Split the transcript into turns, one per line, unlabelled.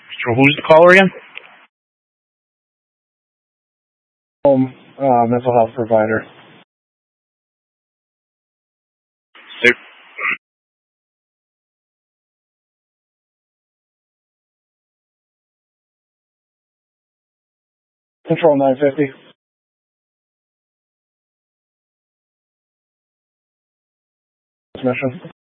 So who's the caller again?
Mental health provider.
Yep.
Control 950. Transmission.